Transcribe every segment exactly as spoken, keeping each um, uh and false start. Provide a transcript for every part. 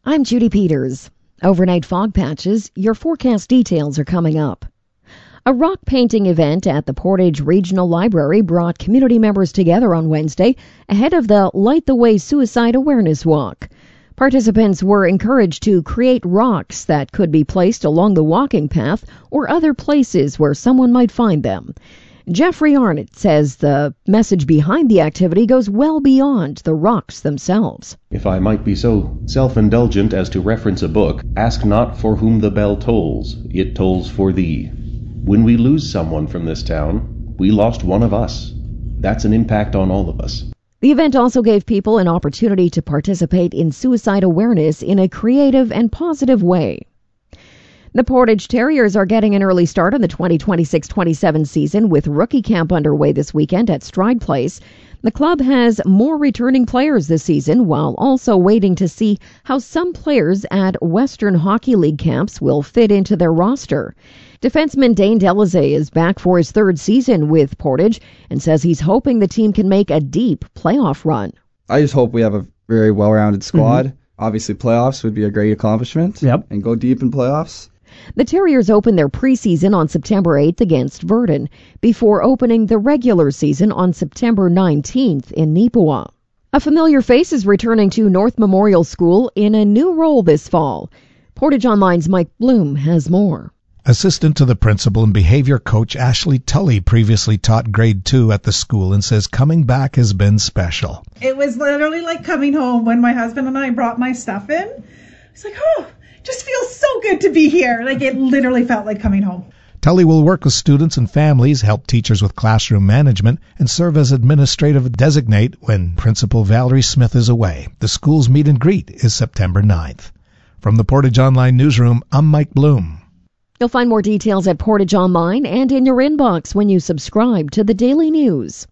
I'm Judy Peters. Overnight fog patches, your forecast details are coming up. A rock painting event at the Portage Regional Library brought community members together on Wednesday ahead of the Light the Way Suicide Awareness Walk. Participants were encouraged to create rocks that could be placed along the walking path or other places where someone might find them. Jeffrey Arnott says the message behind the activity goes well beyond the rocks themselves. If I might be so self-indulgent as to reference a book, ask not for whom the bell tolls, it tolls for thee. When we lose someone from this town, we lost one of us. That's an impact on all of us. The event also gave people an opportunity to participate in suicide awareness in a creative and positive way. The Portage Terriers are getting an early start on the twenty twenty-six twenty-seven season with rookie camp underway this weekend at Stride Place. The club has more returning players this season while also waiting to see how some players at Western Hockey League camps will fit into their roster. Defenseman Dane Delazay is back for his third season with Portage and says he's hoping the team can make a deep playoff run. I just hope we have a very well-rounded squad. Mm-hmm. Obviously, playoffs would be a great accomplishment. Yep. And go deep in playoffs. The Terriers open their preseason on September eighth against Virden before opening the regular season on September nineteenth in Neepawa. A familiar face is returning to North Memorial School in a new role this fall. Portage Online's Mike Bloom has more. Assistant to the principal and behavior coach Ashley Tully previously taught grade two at the school and says coming back has been special. It was literally like coming home when my husband and I brought my stuff in. It's like, oh, just feels so good to be here. Like it literally felt like coming home. Tully will work with students and families, help teachers with classroom management, and serve as administrative designate when Principal Valerie Smith is away. The school's meet and greet is September ninth. From the Portage Online Newsroom, I'm Mike Bloom. You'll find more details at Portage Online and in your inbox when you subscribe to the Daily News.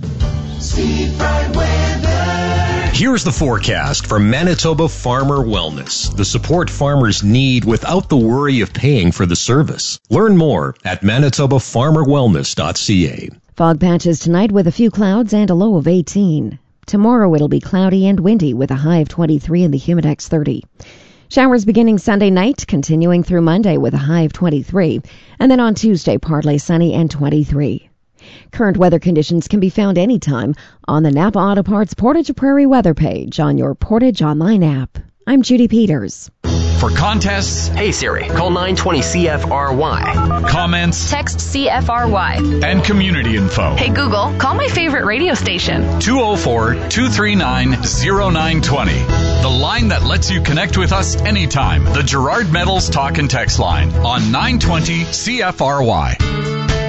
Steve Bright Weather. Here's the forecast for Manitoba Farmer Wellness, the support farmers need without the worry of paying for the service. Learn more at manitoba farmer wellness dot c a. Fog patches tonight with a few clouds and a low of eighteen. Tomorrow it'll be cloudy and windy with a high of twenty-three and the Humidex thirty. Showers beginning Sunday night, continuing through Monday with a high of twenty-three, and then on Tuesday partly sunny and twenty-three. Current weather conditions can be found anytime on the Napa Auto Parts Portage Prairie weather page on your Portage Online app. I'm Judy Peters. For contests, hey Siri, call nine twenty C F R Y. Comments, text C F R Y. And community info. Hey Google, call my favorite radio station. two oh four, two three nine, oh nine two oh. The line that lets you connect with us anytime. The Gerard Metals Talk and Text line on nine twenty C F R Y.